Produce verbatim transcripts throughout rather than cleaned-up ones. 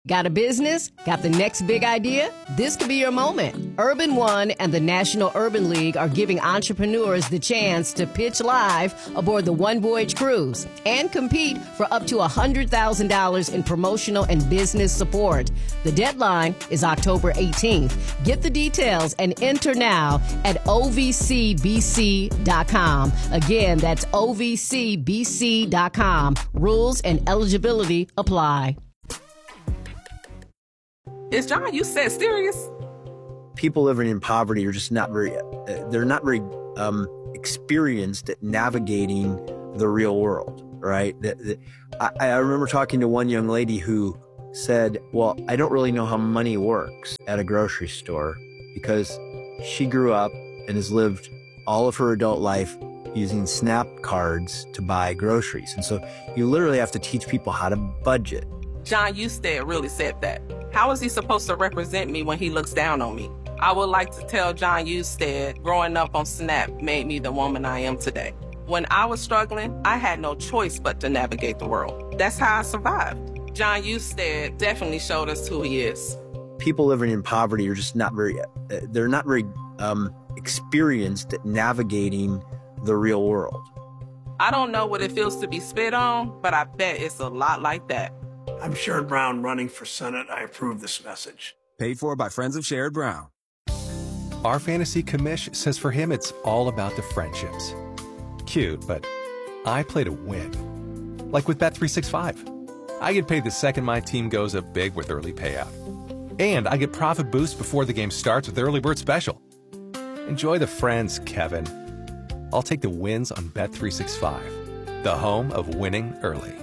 Got a business? Got the next big idea? This could be your moment. Urban One and the National Urban League are giving entrepreneurs the chance to pitch live aboard the One Voyage Cruise and compete for up to one hundred thousand dollars in promotional and business support. The deadline is October eighteenth. Get the details and enter now at O V C B C dot com. Again, that's O V C B C dot com. Rules and eligibility apply. Is John, you said serious? People living in poverty are just not very, uh, they're not very um, experienced at navigating the real world, right? The, the, I, I remember talking to one young lady who said, well, I don't really know how money works at a grocery store because she grew up and has lived all of her adult life using SNAP cards to buy groceries. And so you literally have to teach people how to budget. John Husted really said that. How is he supposed to represent me when he looks down on me? I would like to tell John Husted, growing up on SNAP made me the woman I am today. When I was struggling, I had no choice but to navigate the world. That's how I survived. John Husted definitely showed us who he is. People living in poverty are just not very, uh, they're not very um, experienced at navigating the real world. I don't know what it feels to be spit on, but I bet it's a lot like that. I'm Sherrod Brown running for Senate. I approve this message. Paid for by friends of Sherrod Brown. Our fantasy commish says for him it's all about the friendships. Cute, but I play to win. Like with Bet three sixty-five. I get paid the second my team goes up big with early payout. And I get profit boost before the game starts with Early Bird Special. Enjoy the friends, Kevin. I'll take the wins on Bet three sixty-five, the home of winning early.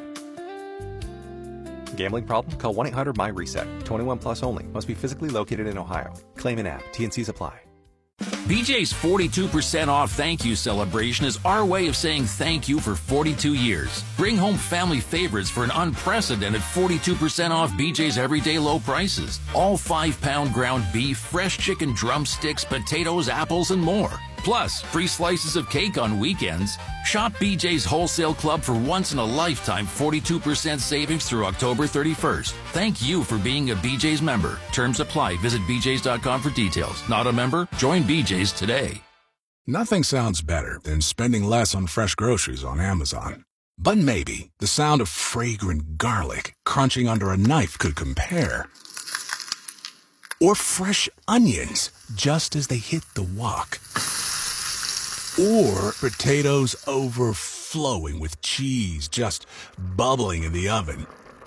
Gambling problem? Call one eight hundred M Y reset. twenty-one plus only. Must be physically located in Ohio. Claim an app. T N Cs apply. B J's forty-two percent off thank you celebration is our way of saying thank you for forty-two years. Bring home family favorites for an unprecedented forty-two percent off B J's everyday low prices. All five pound ground beef, fresh chicken drumsticks, potatoes, apples, and more. Plus, free slices of cake on weekends. Shop B J's Wholesale Club for once-in-a-lifetime forty-two percent savings through October thirty-first. Thank you for being a B J's member. Terms apply. Visit B J's dot com for details. Not a member? Join B J's today. Nothing sounds better than spending less on fresh groceries on Amazon. But maybe the sound of fragrant garlic crunching under a knife could compare. Or fresh onions just as they hit the wok. Or potatoes overflowing with cheese just bubbling in the oven.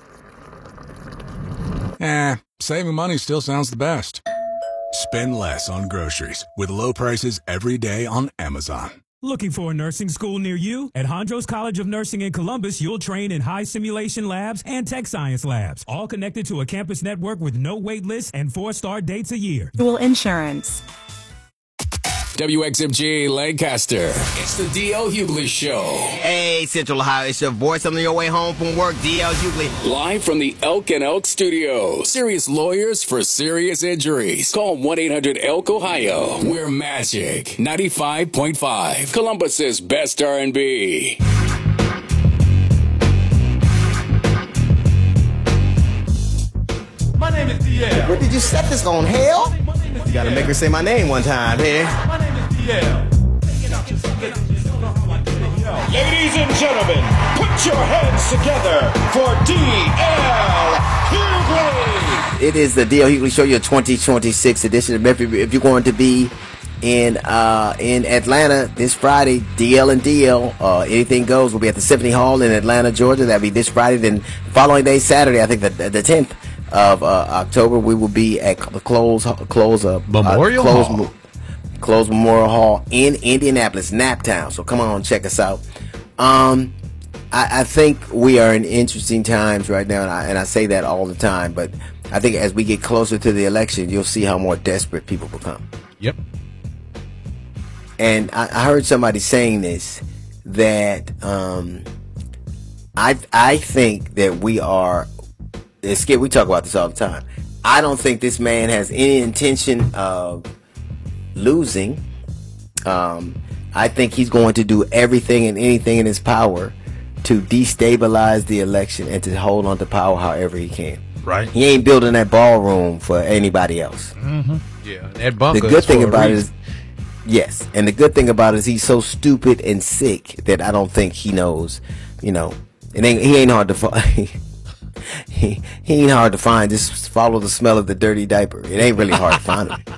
Eh, saving money still sounds the best. Spend less on groceries with low prices every day on Amazon. Looking for a nursing school near you? At Hondros College of Nursing in Columbus, you'll train in high simulation labs and tech science labs, all connected to a campus network with no wait lists and four-star dates a year. Dual insurance. W X M G Lancaster. It's the D L Hughley Show. Hey, Central Ohio, it's your voice on your way home from work, D L Hughley. Live from the Elk and Elk Studios. Serious lawyers for serious injuries. Call one eight hundred elk ohio. We're Magic ninety-five point five. Columbus's best R and B. My name is D L. Where did you set this on, hell? You gotta make her say my name one time, here. My name is D L. Ladies and gentlemen, put your hands together for D L Hughley. It is the D L Hughley Show, your twenty twenty-six edition. If you're going to be in uh, in Atlanta this Friday, D L and D L, uh, anything goes. We'll be at the Symphony Hall in Atlanta, Georgia. That'll be this Friday. Then following day, Saturday, I think the the tenth of uh, October, we will be at the close close uh, Memorial uh, close, Hall. Mo- close Memorial Hall in Indianapolis, Naptown. So come on, check us out. Um, I, I think we are in interesting times right now, and I, and I say that all the time. But I think as we get closer to the election, you'll see how more desperate people become. Yep. And I, I heard somebody saying this, that um, I I think that we are. Skip, we talk about this all the time. I don't think this man has any intention of losing. Um, I think he's going to do everything and anything in his power to destabilize the election and to hold on to power however he can. Right. He ain't building that ballroom for anybody else. Mm-hmm. Yeah, that bunker. The good thing about it reason. is, yes, and the good thing about it is he's so stupid and sick that I don't think he knows. You know, it ain't he ain't hard to find. he he ain't hard to find. Just follow the smell of the dirty diaper. It ain't really hard to find him.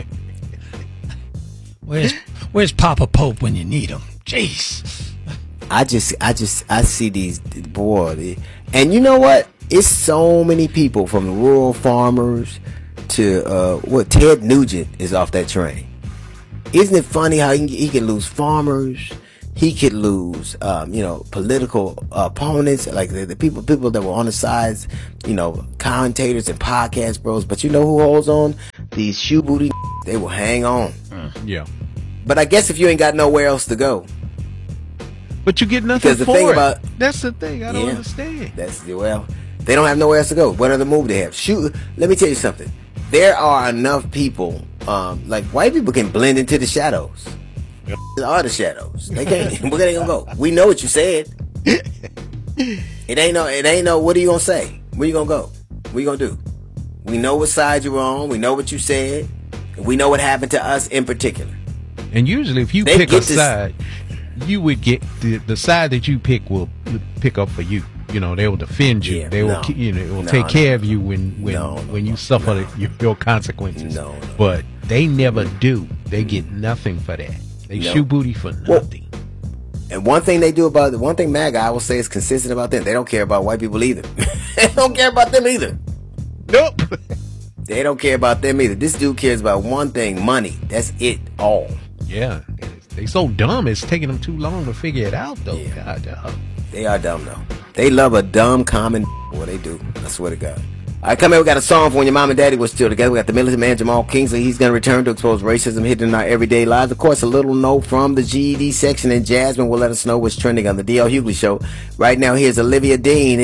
Where's Where's Papa Pope when you need him? Jeez. I just I just I see these boy, and you know what? It's so many people from rural farmers to uh, what Ted Nugent is off that train. Isn't it funny how he can, he can lose farmers, he could lose um, you know political opponents like the, the people people that were on the sides, you know commentators and podcast bros. But you know who holds on? These shoe booty. They will hang on. Uh, yeah. But I guess if you ain't got nowhere else to go. But you get nothing because the for thing it. About, that's the thing. I don't yeah, understand. That's well. They don't have nowhere else to go. What other move they have? Shoot, let me tell you something. There are enough people, um, like white people can blend into the shadows. Yep. There are the shadows. They can't. Where they gonna go? We know what you said. It ain't no. It ain't no. What are you gonna say? Where you gonna go? What you gonna do? We know what side you're on. We know what you said. We know what happened to us in particular. And usually, if you they pick a this, side, you would get the the side that you pick will pick up for you. You know, they will defend you. Yeah, they will, no, you know, will no, take no, care no, of you when when no, no, when you no, suffer no, your, your consequences. No, no, but they never do. They get nothing for that. They no. shoot booty for nothing. Well, and one thing they do about the one thing MAGA I will say is consistent about them. They don't care about white people either. They don't care about them either. Nope. They don't care about them either. This dude cares about one thing: money. That's it. All. Yeah. They so dumb. It's taking them too long to figure it out, though. Yeah. God, dog. They are dumb, though. They love a dumb, common. What they do. I swear to God. All right, come here. We got a song for when your mom and daddy was still together. We got the militant man Jamal Kingsley. He's going to return to expose racism hidden in our everyday lives. Of course, a little note from the G E D section, and Jasmine will let us know what's trending on the D L Hughley Show. Right now, here's Olivia Dean.